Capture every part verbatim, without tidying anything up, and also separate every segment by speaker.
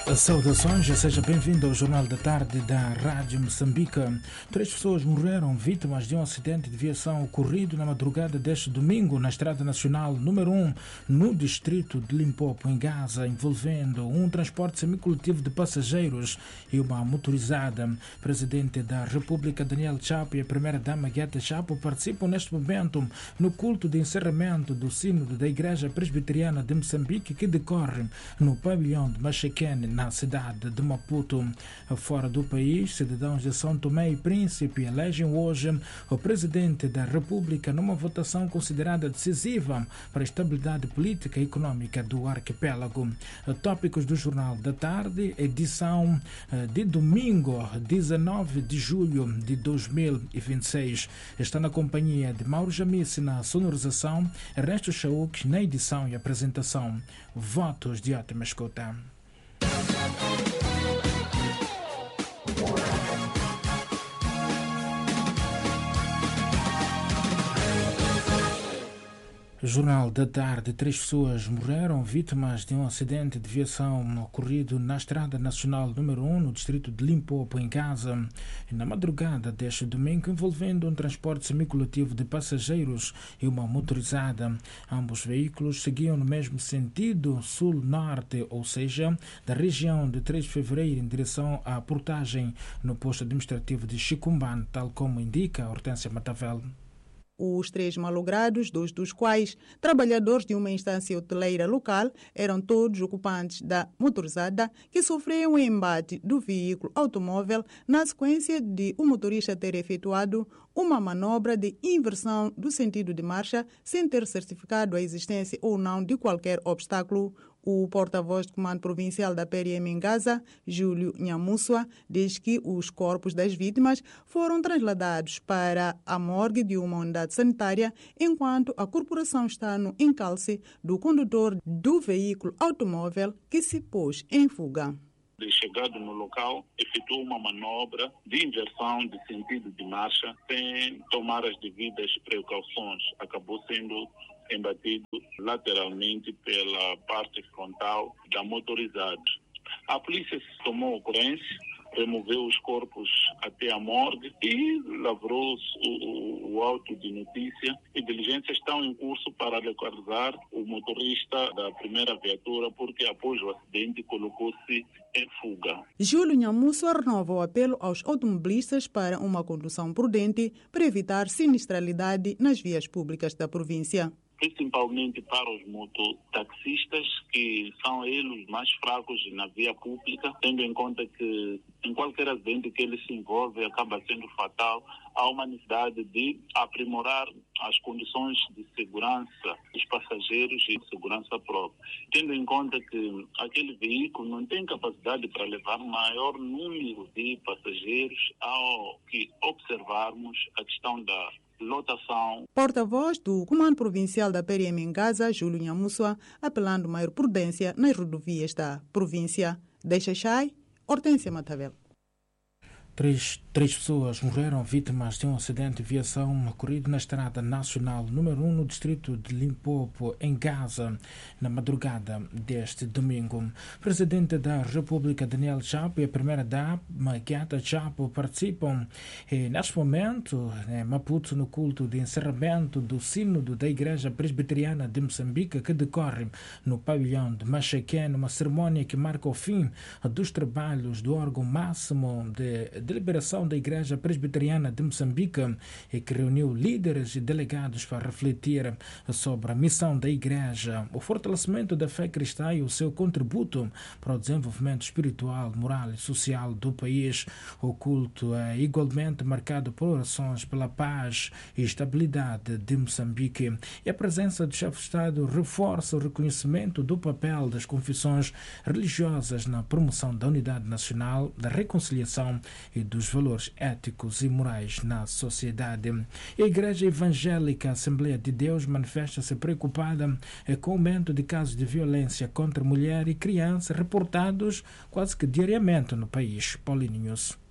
Speaker 1: Saudações, seja bem-vindo ao Jornal da Tarde da Rádio Moçambique. Três pessoas morreram vítimas de um acidente de viação ocorrido na madrugada deste domingo na Estrada Nacional número um, no distrito de Limpopo, em Gaza, envolvendo um transporte semicoletivo de passageiros e uma motorizada. O presidente da República, Daniel Chapo, e a primeira-dama, Gueta Chapo, participam neste momento no culto de encerramento do sínodo da Igreja Presbiteriana de Moçambique, que decorre no pavilhão de Machequene, na cidade de Maputo. Fora do país, cidadãos de São Tomé e Príncipe elegem hoje o presidente da República numa votação considerada decisiva para a estabilidade política e econômica do arquipélago. Tópicos do Jornal da Tarde, edição de domingo, dezenove de julho de dois mil e vinte e seis. Está na companhia de Mauro Jamice na sonorização, Ernesto Chauk na edição e apresentação. Votos de ótima escuta. Jornal da Tarde. Três pessoas morreram vítimas de um acidente de viação ocorrido na Estrada Nacional número um, no distrito de Limpopo, em Gaza, na madrugada deste domingo, envolvendo um transporte semicoletivo de passageiros e uma motorizada. Ambos veículos seguiam no mesmo sentido sul-norte, ou seja, da região de três de fevereiro em direção à portagem no posto administrativo de Chicumbane, tal como indica Hortência Matavel.
Speaker 2: Os três malogrados, dois dos quais trabalhadores de uma instância hoteleira local, eram todos ocupantes da motorizada que sofreu um embate do veículo automóvel na sequência de o motorista ter efetuado uma manobra de inversão do sentido de marcha sem ter certificado a existência ou não de qualquer obstáculo. O porta-voz do Comando Provincial da P R M em Gaza, Júlio Nhamussua, diz que os corpos das vítimas foram transladados para a morgue de uma unidade sanitária, enquanto a corporação está no encalce do condutor do veículo automóvel que se pôs em fuga.
Speaker 3: Chegado no local, efetuou uma manobra de inversão de sentido de marcha sem tomar as devidas precauções. Acabou sendo embatido lateralmente pela parte frontal da motorizada. A polícia tomou ocorrência, removeu os corpos até a morgue e lavrou o, o, o auto de notícia, e diligências estão em curso para localizar o motorista da primeira viatura, porque após o acidente colocou-se em fuga.
Speaker 2: Júlio Nhamussua renova o apelo aos automobilistas para uma condução prudente para evitar sinistralidade nas vias públicas da província.
Speaker 3: Principalmente para os mototaxistas, que são eles mais fracos na via pública, tendo em conta que em qualquer acidente que eles se envolvem acaba sendo fatal. Há uma necessidade de aprimorar as condições de segurança dos passageiros e de segurança própria, tendo em conta que aquele veículo não tem capacidade para levar maior número de passageiros, ao que observarmos a questão da lotação.
Speaker 2: Porta-voz do Comando Provincial da P R M em Gaza, Júlio Nhamussua, apelando maior prudência nas rodovias da província. Deixa Chai, Hortência Matavel.
Speaker 1: Três, três pessoas morreram vítimas de um acidente de viação ocorrido na Estrada Nacional número um, no distrito de Limpopo, em Gaza, na madrugada deste domingo. O presidente da República, Daniel Chapo, e a primeira-dama, Gueta Chapo, participam eh, neste momento em Maputo no culto de encerramento do sínodo da Igreja Presbiteriana de Moçambique, que decorre no pavilhão de Machequene, uma cerimônia que marca o fim dos trabalhos do órgão máximo de deliberação da Igreja Presbiteriana de Moçambique, e que reuniu líderes e delegados para refletir sobre a missão da Igreja, o fortalecimento da fé cristã e o seu contributo para o desenvolvimento espiritual, moral e social do país. O culto é igualmente marcado por orações pela paz e estabilidade de Moçambique, e a presença do chefe de Estado reforça o reconhecimento do papel das confissões religiosas na promoção da unidade nacional, da reconciliação e dos valores éticos e morais na sociedade. A Igreja Evangélica Assembleia de Deus manifesta-se preocupada com o aumento de casos de violência contra mulher e criança reportados quase que diariamente no país. Paulinho News.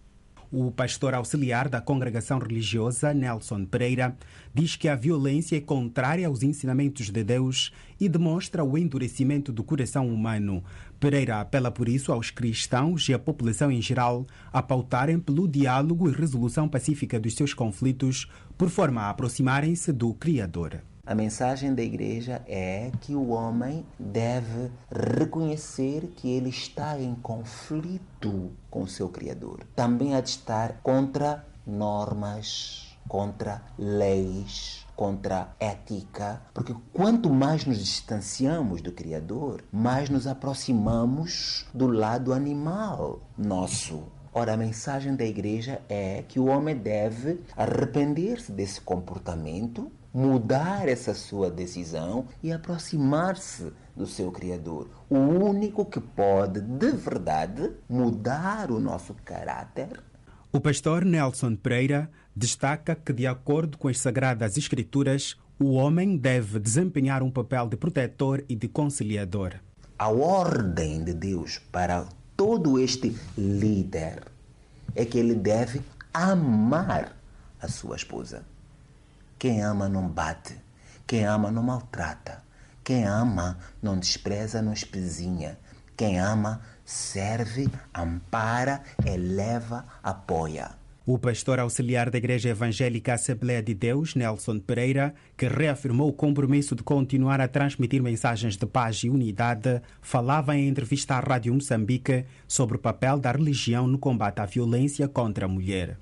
Speaker 4: O pastor auxiliar da congregação religiosa, Nelson Pereira, diz que a violência é contrária aos ensinamentos de Deus e demonstra o endurecimento do coração humano. Pereira apela por isso aos cristãos e à população em geral a pautarem pelo diálogo e resolução pacífica dos seus conflitos, por forma a aproximarem-se do Criador.
Speaker 5: A mensagem da igreja é que o homem deve reconhecer que ele está em conflito com o seu Criador. Também há de estar contra normas, contra leis, contra ética, porque quanto mais nos distanciamos do Criador, mais nos aproximamos do lado animal nosso. Ora, a mensagem da igreja é que o homem deve arrepender-se desse comportamento, mudar essa sua decisão e aproximar-se do seu Criador. O único que pode, de verdade, mudar o nosso caráter.
Speaker 4: O pastor Nelson Pereira destaca que, de acordo com as Sagradas Escrituras, o homem deve desempenhar um papel de protetor e de conciliador.
Speaker 5: A ordem de Deus para todo este líder é que ele deve amar a sua esposa. Quem ama não bate, quem ama não maltrata, quem ama não despreza, não espezinha, quem ama serve, ampara, eleva, apoia.
Speaker 4: O pastor auxiliar da Igreja Evangélica Assembleia de Deus, Nelson Pereira, que reafirmou o compromisso de continuar a transmitir mensagens de paz e unidade, falava em entrevista à Rádio Moçambique sobre o papel da religião no combate à violência contra a mulher.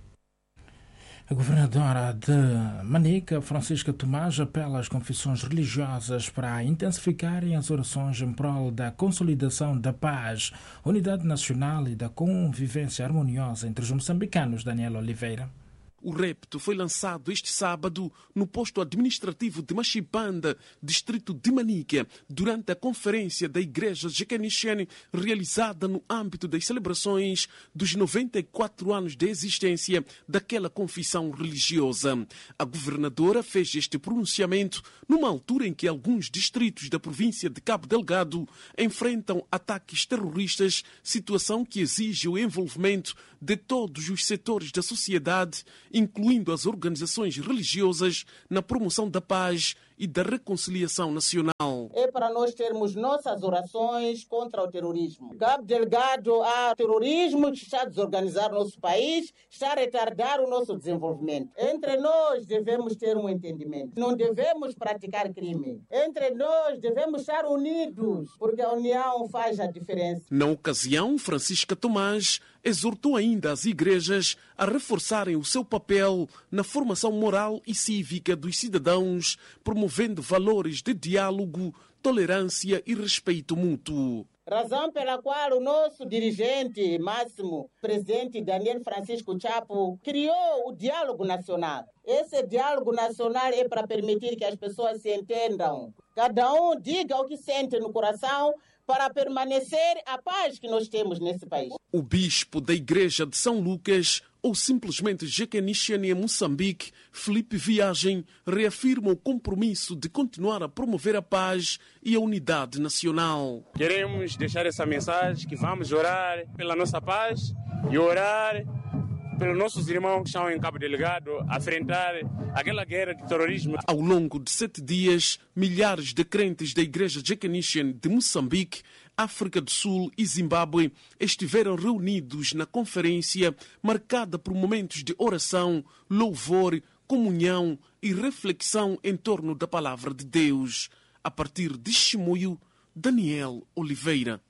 Speaker 1: A governadora de Manica, Francisca Tomás, apela às confissões religiosas para intensificarem as orações em prol da consolidação da paz, unidade nacional e da convivência harmoniosa entre os moçambicanos. Daniel Oliveira.
Speaker 6: O repto foi lançado este sábado no posto administrativo de Machipanda, distrito de Manica, durante a conferência da Igreja Jecanixene realizada no âmbito das celebrações dos noventa e quatro anos de existência daquela confissão religiosa. A governadora fez este pronunciamento numa altura em que alguns distritos da província de Cabo Delgado enfrentam ataques terroristas, situação que exige o envolvimento de todos os setores da sociedade, incluindo as organizações religiosas, na promoção da paz e da reconciliação nacional.
Speaker 7: É para nós termos nossas orações contra o terrorismo. Cabo Delgado, há terrorismo que está a desorganizar o nosso país, está a retardar o nosso desenvolvimento. Entre nós devemos ter um entendimento. Não devemos praticar crime. Entre nós devemos estar unidos, porque a união faz a diferença.
Speaker 6: Na ocasião, Francisca Tomás exortou ainda as igrejas a reforçarem o seu papel na formação moral e cívica dos cidadãos, promovendo valores de diálogo, tolerância e respeito mútuo.
Speaker 7: Razão pela qual o nosso dirigente máximo, presidente Daniel Francisco Chapo, criou o diálogo nacional. Esse diálogo nacional é para permitir que as pessoas se entendam. Cada um diga o que sente no coração para permanecer a paz que nós temos nesse país.
Speaker 6: O bispo da Igreja de São Lucas, ou simplesmente Jecanixene em Moçambique, Felipe Viagem, reafirma o compromisso de continuar a promover a paz e a unidade nacional.
Speaker 8: Queremos deixar essa mensagem que vamos orar pela nossa paz e orar pelos nossos irmãos que estão em Cabo Delgado a enfrentar aquela guerra de terrorismo.
Speaker 6: Ao longo de sete dias, milhares de crentes da Igreja Jecanixene de Moçambique, África do Sul e Zimbábue estiveram reunidos na conferência marcada por momentos de oração, louvor, comunhão e reflexão em torno da palavra de Deus. A partir de Chimoio, Daniel Oliveira.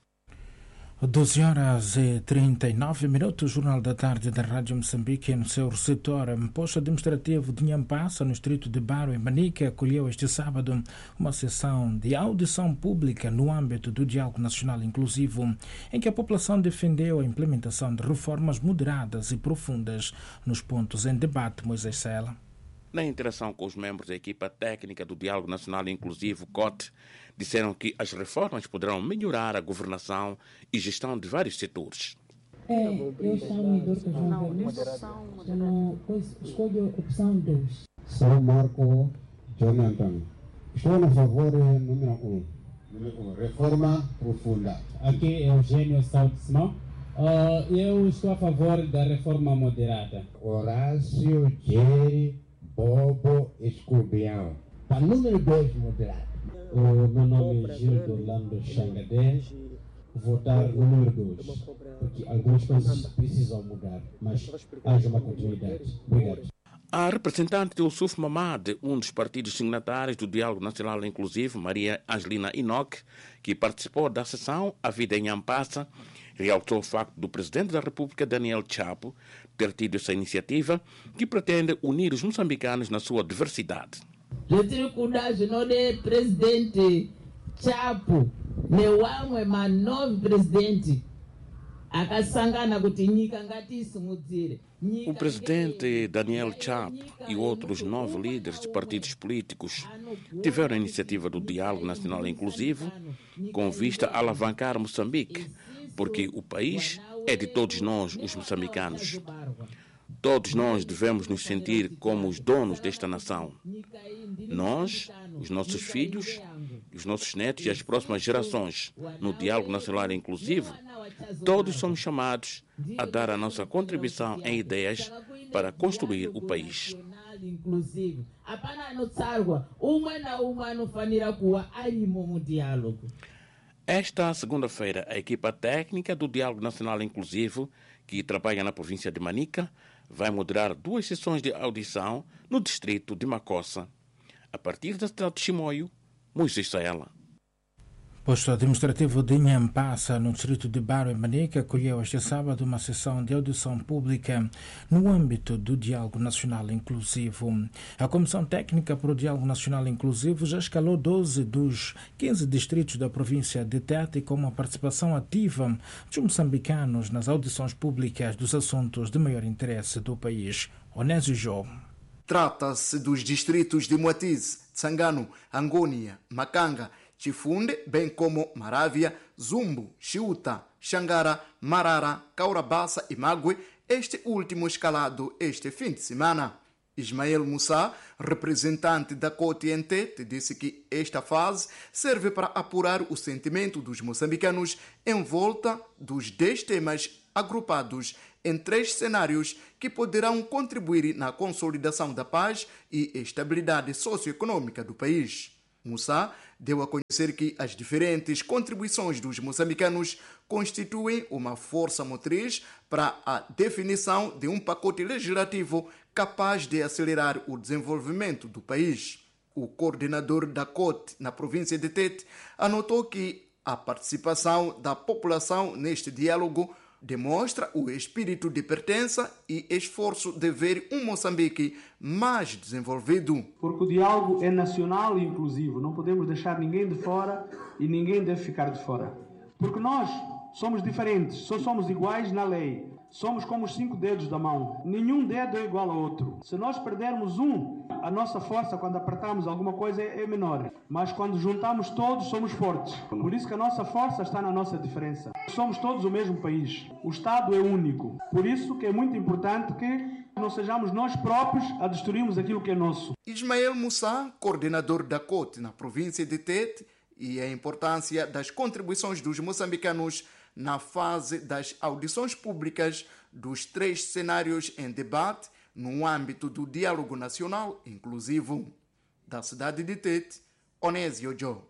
Speaker 1: doze horas e trinta e nove minutos, Jornal da Tarde da Rádio Moçambique, no seu receptor. O posto administrativo de Nhampassa, no distrito de Baro, em Manica, acolheu este sábado uma sessão de audição pública no âmbito do Diálogo Nacional Inclusivo, em que a população defendeu a implementação de reformas moderadas e profundas nos pontos em debate. Moisés Sela.
Speaker 9: Na interação com os membros da equipa técnica do Diálogo Nacional Inclusivo, C O T, disseram que as reformas poderão melhorar a governação e gestão de vários setores.
Speaker 10: É, eu chamo Dorcas João Velho, escolho a opção dois.
Speaker 11: Sou Marco Jonathan. Estou no favor número um. Número um, reforma profunda.
Speaker 12: Aqui é Eugênio Saldo Simão.
Speaker 11: Uh, eu estou a favor da reforma moderada. Horácio Jerry Bobo Escobião. Para número dois moderado. O meu nome é Gildo Orlando Xangadé. Votar no número dois. Porque algumas coisas precisam mudar, mas haja uma continuidade. Obrigado.
Speaker 9: A representante de Yusuf Mamad, um dos partidos signatários do Diálogo Nacional Inclusivo, Maria Angelina Enoch, que participou da sessão A Vida em Ampassa, realçou o facto do Presidente da República, Daniel Chapo, ter tido essa iniciativa que pretende unir os moçambicanos na sua diversidade.
Speaker 12: Retiro kudaji no de Presidente Chapo, ne wamwe manovi presidente akasangana kuti nyika ngatisimudzire.
Speaker 9: O presidente Daniel Chapo e outros nove líderes de partidos políticos tiveram a iniciativa do Diálogo Nacional Inclusivo com vista a alavancar Moçambique, porque o país é de todos nós, os moçambicanos. Todos nós devemos nos sentir como os donos desta nação. Nós, os nossos filhos, os nossos netos e as próximas gerações, no Diálogo Nacional Inclusivo, todos somos chamados a dar a nossa contribuição em ideias para construir o país. Esta segunda-feira, a equipa técnica do Diálogo Nacional Inclusivo, que trabalha na província de Manica, vai moderar duas sessões de audição no distrito de Macossa. A partir da cidade de Chimoio, Moisés Saela.
Speaker 1: O posto administrativo de Nhampassa, no distrito de Barro e Manica, acolheu este sábado uma sessão de audição pública no âmbito do Diálogo Nacional Inclusivo. A Comissão Técnica para o Diálogo Nacional Inclusivo já escalou doze dos quinze distritos da província de Tete com uma participação ativa dos moçambicanos nas audições públicas dos assuntos de maior interesse do país. Onésio Jô.
Speaker 13: Trata-se dos distritos de Moatize, Tsangano, Angônia, Macanga, Chifunde, bem como Maravia, Zumbo, Chiuta, Xangara, Marara, Caurabassa e Mague, este último escalado este fim de semana. Ismael Moussa, representante da C O T em Tete, disse que esta fase serve para apurar o sentimento dos moçambicanos em volta dos dez temas agrupados em três cenários que poderão contribuir na consolidação da paz e estabilidade socioeconômica do país. Moussa deu a conhecer que as diferentes contribuições dos moçambicanos constituem uma força motriz para a definição de um pacote legislativo capaz de acelerar o desenvolvimento do país. O coordenador da C O T na província de Tete anotou que a participação da população neste diálogo demonstra o espírito de pertença e esforço de ver um Moçambique mais desenvolvido.
Speaker 14: Porque o diálogo é nacional e inclusivo. Não podemos deixar ninguém de fora e ninguém deve ficar de fora. Porque nós somos diferentes, só somos iguais na lei. Somos como os cinco dedos da mão. Nenhum dedo é igual ao outro. Se nós perdermos um, a nossa força quando apertamos alguma coisa é menor. Mas quando juntamos todos, somos fortes. Por isso que a nossa força está na nossa diferença. Somos todos o mesmo país. O Estado é único. Por isso que é muito importante que não sejamos nós próprios a destruirmos aquilo que é nosso.
Speaker 13: Ismael Moussa, coordenador da C O T na província de Tete, e a importância das contribuições dos moçambicanos na fase das audições públicas dos três cenários em debate no âmbito do Diálogo Nacional Inclusivo. Da cidade de Tete, Onésio Jô.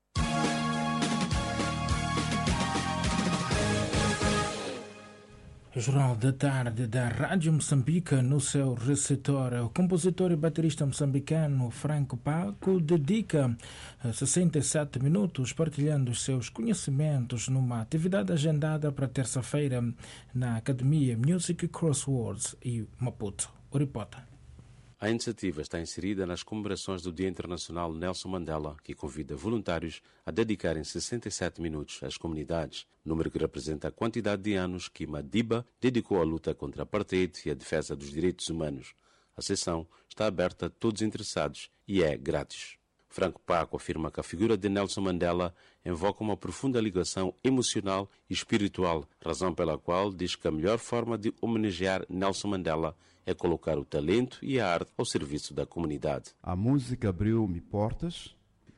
Speaker 1: Jornal da Tarde da Rádio Moçambique no seu receptor. O compositor e baterista moçambicano Franco Paco dedica sessenta e sete minutos partilhando os seus conhecimentos numa atividade agendada para terça-feira na Academia Music Crosswords e Maputo. O repórter.
Speaker 15: A iniciativa está inserida nas comemorações do Dia Internacional Nelson Mandela, que convida voluntários a dedicarem sessenta e sete minutos às comunidades, número que representa a quantidade de anos que Madiba dedicou à luta contra a apartheid e à defesa dos direitos humanos. A sessão está aberta a todos os interessados e é grátis. Franco Paco afirma que a figura de Nelson Mandela invoca uma profunda ligação emocional e espiritual, razão pela qual diz que a melhor forma de homenagear Nelson Mandela é colocar o talento e a arte ao serviço da comunidade.
Speaker 16: A música abriu-me portas,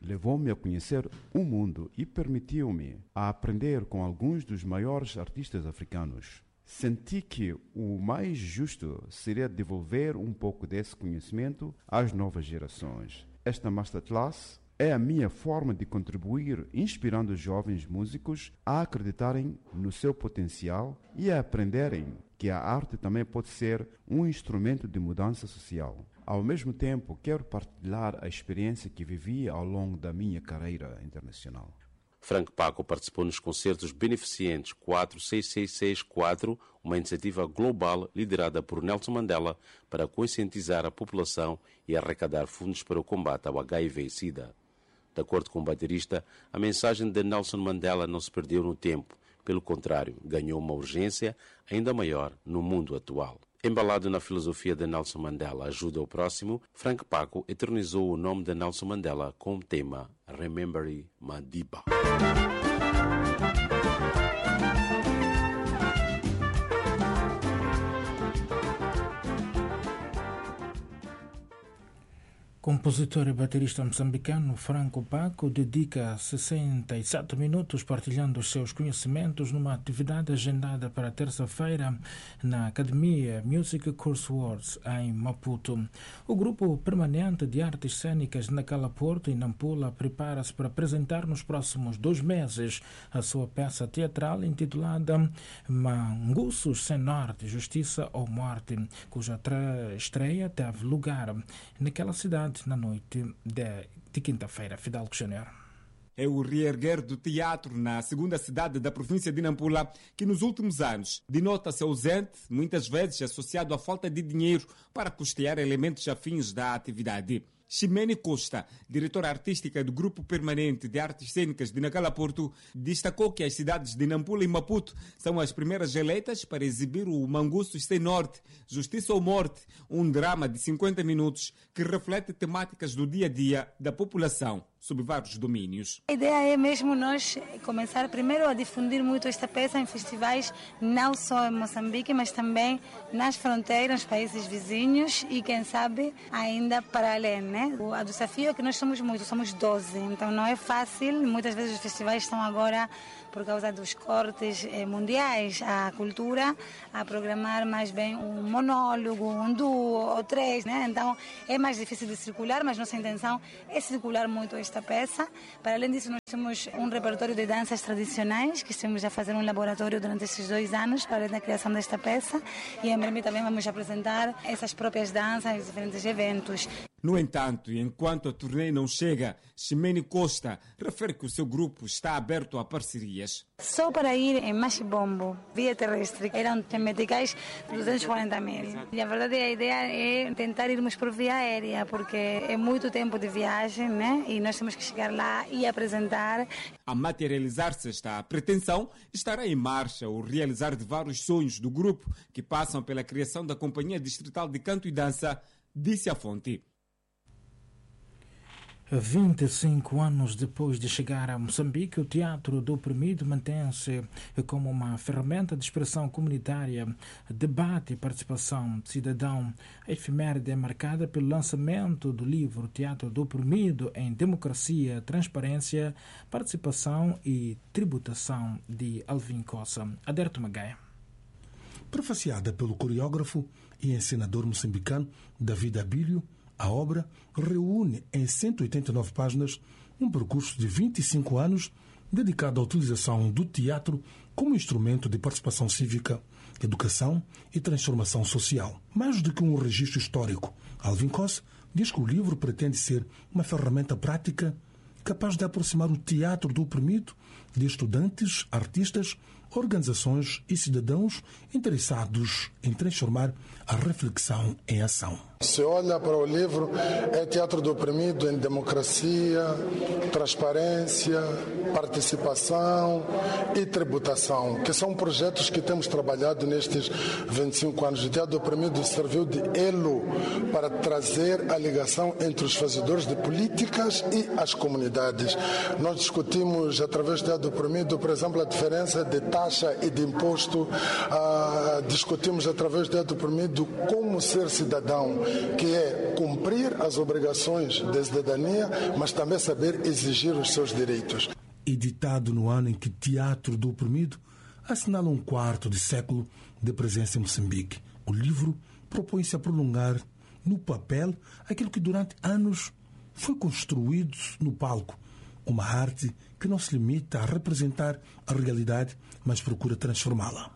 Speaker 16: levou-me a conhecer o mundo e permitiu-me a aprender com alguns dos maiores artistas africanos. Senti que o mais justo seria devolver um pouco desse conhecimento às novas gerações. Esta masterclass é a minha forma de contribuir, inspirando os jovens músicos a acreditarem no seu potencial e a aprenderem que a arte também pode ser um instrumento de mudança social. Ao mesmo tempo, quero partilhar a experiência que vivi ao longo da minha carreira internacional.
Speaker 15: Frank Paco participou nos concertos beneficentes quatro seis seis seis quatro, uma iniciativa global liderada por Nelson Mandela para conscientizar a população e arrecadar fundos para o combate ao H I V e SIDA. De acordo com o baterista, a mensagem de Nelson Mandela não se perdeu no tempo, pelo contrário, ganhou uma urgência ainda maior no mundo atual. Embalado na filosofia de Nelson Mandela, ajuda ao próximo, Frank Paco eternizou o nome de Nelson Mandela com o tema Remember Madiba.
Speaker 1: Compositor e baterista moçambicano Franco Paco dedica sessenta e sete minutos partilhando os seus conhecimentos numa atividade agendada para terça-feira na Academia Music Courseworks em Maputo. O grupo permanente de artes cênicas de Nacala Porto e Nampula prepara-se para apresentar nos próximos dois meses a sua peça teatral intitulada Manguços Sem Norte, Justiça ou Morte, cuja estreia teve lugar naquela cidade na noite de, de quinta-feira. Fidalgo Júnior.
Speaker 17: É o reerguer do teatro na segunda cidade da província de Nampula, que nos últimos anos denota-se ausente, muitas vezes associado à falta de dinheiro para custear elementos afins da atividade. Ximene Costa, diretora artística do Grupo Permanente de Artes Cênicas de Nacala Porto, destacou que as cidades de Nampula e Maputo são as primeiras eleitas para exibir o Manguços Sem Norte, Justiça ou Morte, um drama de cinquenta minutos que reflete temáticas do dia a dia da população, sob vários domínios.
Speaker 18: A ideia é mesmo nós começar primeiro a difundir muito esta peça em festivais, não só em Moçambique, mas também nas fronteiras, nos países vizinhos e, quem sabe, ainda para além, né? O desafio é que nós somos muitos, somos doze, então não é fácil. Muitas vezes os festivais estão agora, por causa dos cortes mundiais, a cultura, a programar mais bem um monólogo, um duo ou três, né? Então é mais difícil de circular, mas nossa intenção é circular muito esta peça. Para além disso, nós temos um repertório de danças tradicionais, que estamos a fazer um laboratório durante esses dois anos para a criação desta peça, e em breve também vamos apresentar essas próprias danças em diferentes eventos.
Speaker 17: No entanto, enquanto a turnê não chega, Ximene Costa refere que o seu grupo está aberto a parcerias.
Speaker 18: Só para ir em Machibombo, via terrestre, eram meticais duzentos e quarenta mil. E a verdade, a ideia é tentar irmos por via aérea, porque é muito tempo de viagem, né? E nós temos que chegar lá e apresentar.
Speaker 17: A materializar-se esta pretensão, estará em marcha o realizar de vários sonhos do grupo que passam pela criação da Companhia Distrital de Canto e Dança, disse a fonte.
Speaker 1: vinte e cinco anos depois de chegar a Moçambique, o Teatro do Oprimido mantém-se como uma ferramenta de expressão comunitária, debate e participação cidadão. A efeméride é marcada pelo lançamento do livro Teatro do Oprimido em Democracia, Transparência, Participação e Tributação, de Alvin Cossa. Aderto Magaia.
Speaker 19: Prefaciada pelo coreógrafo e encenador moçambicano David Abílio, a obra reúne em cento e oitenta e nove páginas um percurso de vinte e cinco anos dedicado à utilização do teatro como instrumento de participação cívica, educação e transformação social. Mais do que um registro histórico, Alvin Cossa diz que o livro pretende ser uma ferramenta prática capaz de aproximar o teatro do oprimido de estudantes, artistas, organizações e cidadãos interessados em transformar a reflexão em ação.
Speaker 20: Se olha para o livro, é Teatro do Oprimido em Democracia, Transparência, Participação e Tributação, que são projetos que temos trabalhado nestes vinte e cinco anos. O Teatro do Oprimido serviu de elo para trazer a ligação entre os fazedores de políticas e as comunidades. Nós discutimos, através do Teatro do Oprimido, por exemplo, a diferença de taxa e de imposto. Ah, discutimos, através do Teatro do Oprimido, como ser cidadão. que é cumprir as obrigações de cidadania, mas também saber exigir os seus direitos.
Speaker 19: Editado no ano em que Teatro do Oprimido assinala um quarto de século de presença em Moçambique, o livro propõe-se a prolongar no papel aquilo que durante anos foi construído no palco, uma arte que não se limita a representar a realidade, mas procura transformá-la.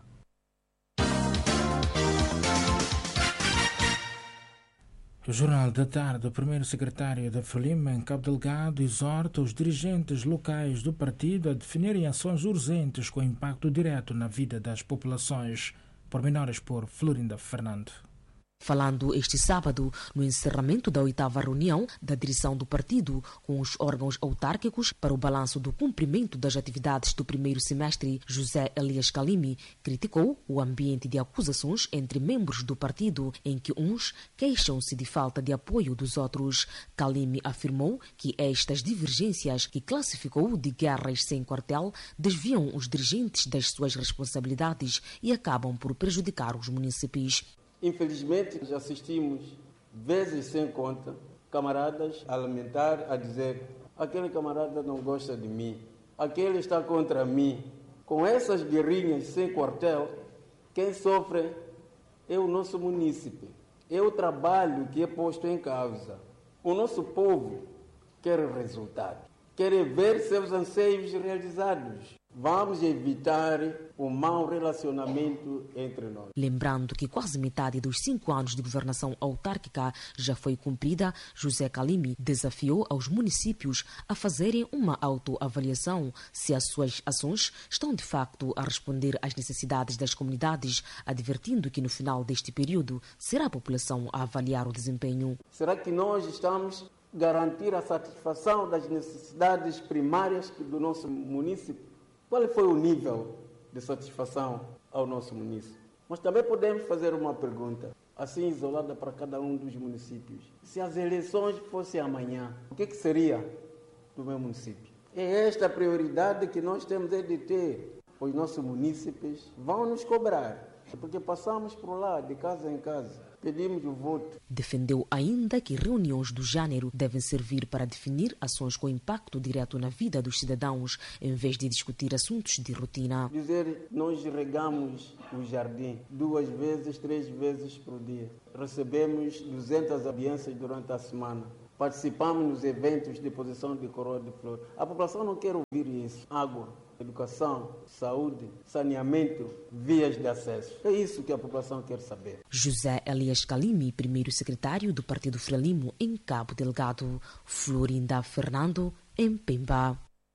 Speaker 1: O Jornal da Tarde, o primeiro secretário da Frelimo, em Cabo Delgado, exorta os dirigentes locais do partido a definirem ações urgentes com impacto direto na vida das populações. Pormenores por Florinda Fernando.
Speaker 21: Falando este sábado no encerramento da oitava reunião da direção do partido com os órgãos autárquicos para o balanço do cumprimento das atividades do primeiro semestre, José Elias Kalimi criticou o ambiente de acusações entre membros do partido, em que uns queixam-se de falta de apoio dos outros. Kalimi afirmou que estas divergências, que classificou de guerras sem quartel, desviam os dirigentes das suas responsabilidades e acabam por prejudicar os munícipes.
Speaker 22: Infelizmente, já assistimos, vezes sem conta, camaradas a lamentar, a dizer: aquele camarada não gosta de mim, aquele está contra mim. Com essas guerrinhas sem quartel, quem sofre é o nosso munícipe, é o trabalho que é posto em causa. O nosso povo quer resultado, quer ver seus anseios realizados. Vamos evitar o mau relacionamento entre nós.
Speaker 21: Lembrando que quase metade dos cinco anos de governação autárquica já foi cumprida, José Kalimi desafiou aos municípios a fazerem uma autoavaliação se as suas ações estão de facto a responder às necessidades das comunidades, advertindo que no final deste período será a população a avaliar o desempenho.
Speaker 22: Será que nós estamos a garantir a satisfação das necessidades primárias do nosso município? Qual foi o nível de satisfação ao nosso município? Mas também podemos fazer uma pergunta, assim isolada para cada um dos municípios. Se as eleições fossem amanhã, o que, que seria do meu município? É esta a prioridade que nós temos de ter. Os nossos munícipes vão nos cobrar, porque passamos por lá, de casa em casa. Pedimos o voto.
Speaker 21: Defendeu ainda que reuniões do gênero devem servir para definir ações com impacto direto na vida dos cidadãos, em vez de discutir assuntos de rotina.
Speaker 22: Dizer, nós regamos o jardim duas vezes, três vezes por dia. Recebemos duzentas audiências durante a semana. Participamos nos eventos de posição de coroa de flor. A população não quer ouvir isso. Água, educação, saúde, saneamento, vias de acesso. É isso que a população quer saber.
Speaker 21: José Elias Kalimi, primeiro secretário do Partido Frelimo em Cabo Delgado. Florinda Fernando, em Pemba.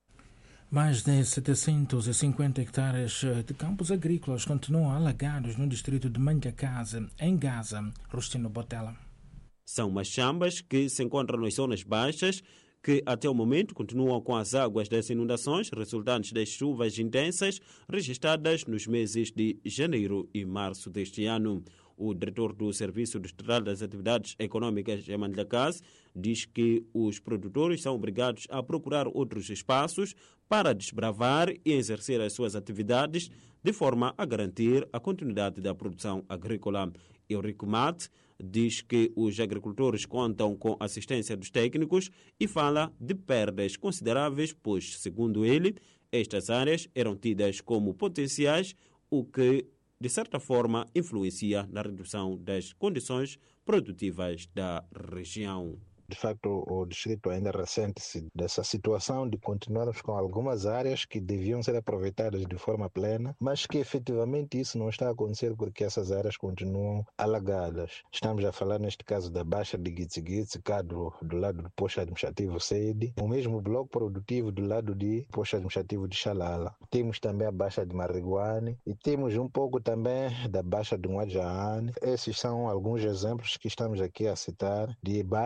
Speaker 1: Mais de setecentos e cinquenta hectares de campos agrícolas continuam alagados no distrito de Manhacasa, em Gaza. Rustino Botella.
Speaker 23: São machambas que se encontram nas zonas baixas, que até o momento continuam com as águas das inundações resultantes das chuvas intensas registradas nos meses de janeiro e março deste ano. O diretor do Serviço Distrital das Atividades Econômicas em Manhacasa diz que os produtores são obrigados a procurar outros espaços para desbravar e exercer as suas atividades de forma a garantir a continuidade da produção agrícola. Eurico Mate diz que os agricultores contam com assistência dos técnicos e fala de perdas consideráveis, pois, segundo ele, estas áreas eram tidas como potenciais, o que, de certa forma, influencia na redução das condições produtivas da região.
Speaker 24: De facto, o distrito ainda ressente-se dessa situação de continuarmos com algumas áreas que deviam ser aproveitadas de forma plena, mas que efetivamente isso não está a acontecer porque essas áreas continuam alagadas. Estamos a falar neste caso da Baixa de Gitsigitsi, cá do, do lado do posto administrativo Sede, o mesmo bloco produtivo do lado de posto administrativo de Xalala. Temos também a Baixa de Mariguane e temos um pouco também da Baixa de Muadjaane. Esses são alguns exemplos que estamos aqui a citar de baixas que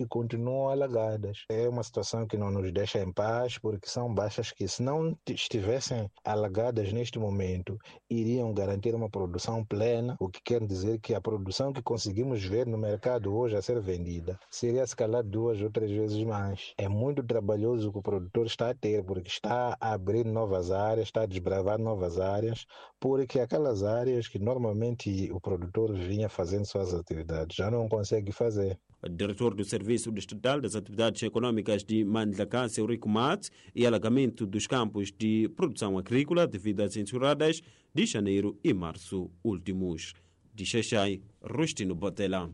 Speaker 24: que continuam alagadas. É uma situação que não nos deixa em paz, porque são baixas que, se não estivessem alagadas neste momento, iriam garantir uma produção plena, o que quer dizer que a produção que conseguimos ver no mercado hoje a ser vendida seria se calhar duas ou três vezes mais. É muito trabalhoso que o produtor está a ter, porque está a abrir novas áreas, está a desbravar novas áreas, porque aquelas áreas que normalmente o produtor vinha fazendo suas atividades já não consegue fazer.
Speaker 23: O diretor do Serviço Distrital das Atividades Econômicas de Mandlakasse, Eurico Mat, e alagamento dos campos de produção agrícola devido às enxurradas de janeiro e março últimos. De Xaxai, Rustino Botela.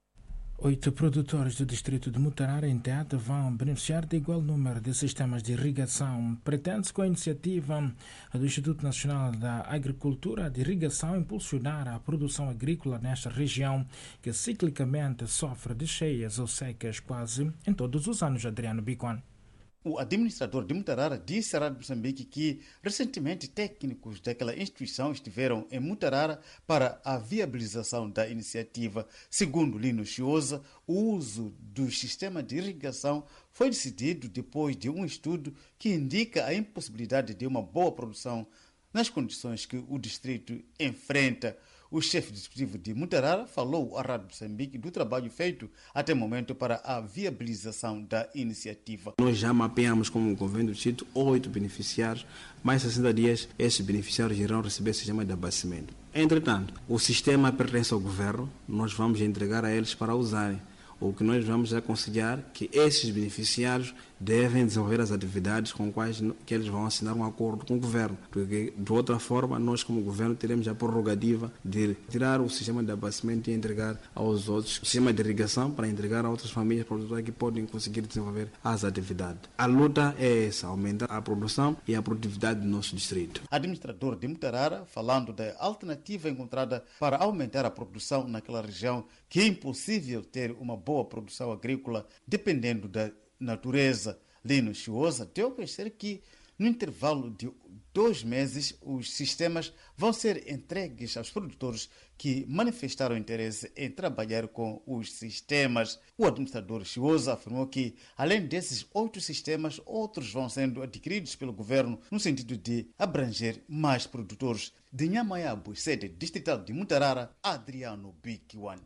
Speaker 1: Oito produtores do distrito de Mutarara, em Teata, vão beneficiar de igual número de sistemas de irrigação. Pretende-se, com a iniciativa do Instituto Nacional da Agricultura de Irrigação, impulsionar a produção agrícola nesta região, que ciclicamente sofre de cheias ou secas quase em todos os anos. Adriano Bicon.
Speaker 2: O administrador de Mutarara disse à Rádio Moçambique que, recentemente, técnicos daquela instituição estiveram em Mutarara para a viabilização da iniciativa. Segundo Lino Chiosa, o uso do sistema de irrigação foi decidido depois de um estudo que indica a impossibilidade de uma boa produção nas condições que o distrito enfrenta. O chefe executivo de Mutarara falou à Rádio Moçambique do trabalho feito até o momento para a viabilização da iniciativa.
Speaker 3: Nós já mapeamos como governo do distrito oito beneficiários, mais sessenta dias esses beneficiários irão receber o sistema de abastecimento. Entretanto, o sistema pertence ao governo, nós vamos entregar a eles para usarem. O que nós vamos aconselhar que esses beneficiários devem desenvolver as atividades com quais que eles vão assinar um acordo com o governo, porque de outra forma nós como governo teremos a prerrogativa de tirar o sistema de abastecimento e entregar aos outros o sistema de irrigação para entregar a outras famílias produtoras que podem conseguir desenvolver as atividades. A luta é essa, aumentar a produção e a produtividade do nosso distrito.
Speaker 2: Administrador de Mutarara, falando da alternativa encontrada para aumentar a produção naquela região, que é impossível ter uma boa produção agrícola dependendo da natureza. Lino Chiosa deu a conhecer que no intervalo de dois meses os sistemas vão ser entregues aos produtores que manifestaram interesse em trabalhar com os sistemas. O administrador Chiosa afirmou que, além desses oito sistemas, outros vão sendo adquiridos pelo governo no sentido de abranger mais produtores. De Nhamaiabu, sede distrital de Mutarara, Adriano Bikiwan.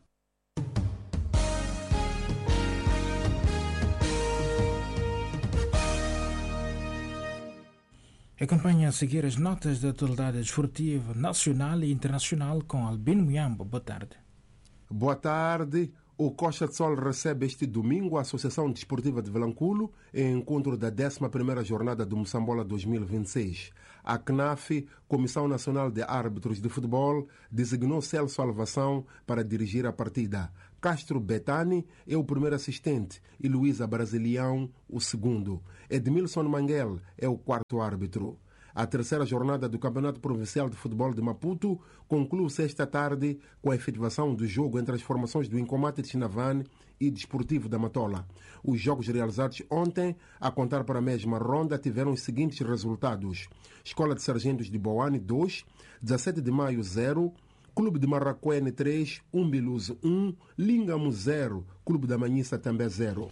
Speaker 1: Acompanhe a seguir as notas da atualidade desportiva nacional e internacional com Albino Muyambo. Boa tarde.
Speaker 4: Boa tarde. O Costa de Sol recebe este domingo a Associação Desportiva de Vilanculo em encontro da décima primeira jornada do Moçambola dois mil e vinte e seis. A C N A F, Comissão Nacional de Árbitros de Futebol, designou Celso Salvação para dirigir a partida. Castro Betani é o primeiro assistente e Luísa Brasilião o segundo. Edmilson Manguel é o quarto árbitro. A terceira jornada do Campeonato Provincial de Futebol de Maputo conclui-se esta tarde com a efetivação do jogo entre as formações do Incomate de Chinavane e Desportivo da Matola. Os jogos realizados ontem, a contar para a mesma ronda, tiveram os seguintes resultados. Escola de Sargentos de Boane dois, dezassete de maio zero, Clube de Marraquene três, Umbiluze um, Língamo zero, Clube da Manhissa também zero.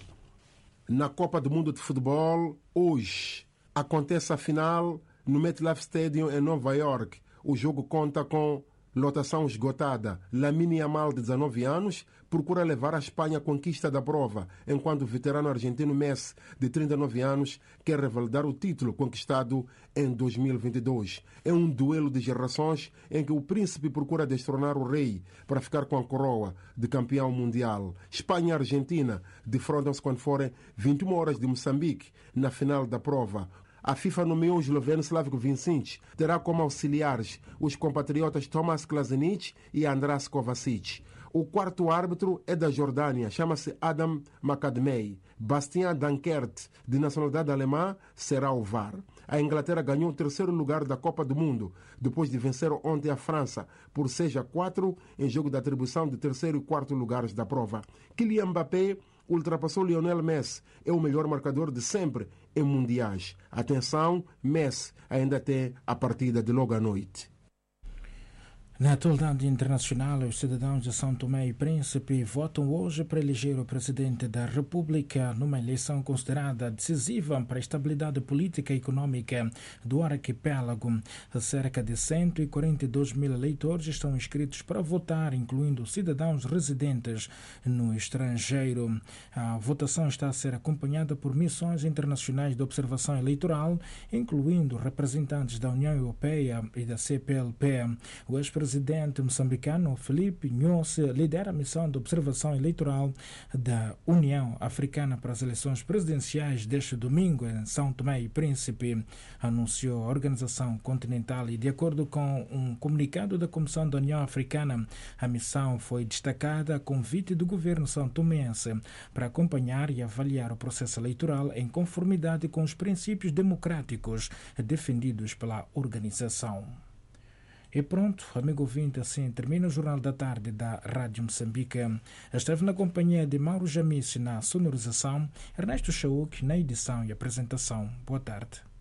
Speaker 4: Na Copa do Mundo de Futebol, hoje, acontece a final no MetLife Stadium em Nova York. O jogo conta com lotação esgotada. Lamine Yamal, de dezanove anos, procura levar a Espanha à conquista da prova, enquanto o veterano argentino Messi, de trinta e nove anos, quer revalidar o título conquistado em dois mil e vinte e dois. É um duelo de gerações em que o príncipe procura destronar o rei para ficar com a coroa de campeão mundial. Espanha e Argentina defrontam-se quando forem vinte e uma horas de Moçambique, na final da prova. A FIFA nomeou o esloveno Slavko Vincic. Terá como auxiliares os compatriotas Tomas Klasenic e Andras Kovacic. O quarto árbitro é da Jordânia, chama-se Adam Macadmei. Bastien Dankert, de nacionalidade alemã, será o V A R. A Inglaterra ganhou o terceiro lugar da Copa do Mundo, depois de vencer ontem a França por seis a quatro em jogo de atribuição de terceiro e quarto lugares da prova. Kylian Mbappé ultrapassou Lionel Messi, é o melhor marcador de sempre em mundiais. Atenção, Messi ainda tem a partida de logo à noite.
Speaker 1: Na atualidade internacional, os cidadãos de São Tomé e Príncipe votam hoje para eleger o presidente da República numa eleição considerada decisiva para a estabilidade política e econômica do arquipélago. Cerca de cento e quarenta e dois mil eleitores estão inscritos para votar, incluindo cidadãos residentes no estrangeiro. A votação está a ser acompanhada por missões internacionais de observação eleitoral, incluindo representantes da União Europeia e da C P L P. O ex-presidente moçambicano Filipe Nyusi lidera a missão de observação eleitoral da União Africana para as eleições presidenciais deste domingo em São Tomé e Príncipe, anunciou a Organização Continental, e de acordo com um comunicado da Comissão da União Africana, a missão foi destacada a convite do governo são-tomense para acompanhar e avaliar o processo eleitoral em conformidade com os princípios democráticos defendidos pela organização. E pronto, amigo ouvinte, assim termina o Jornal da Tarde da Rádio Moçambique. Esteve na companhia de Mauro Jamice na sonorização, Ernesto Chauk na edição e apresentação. Boa tarde.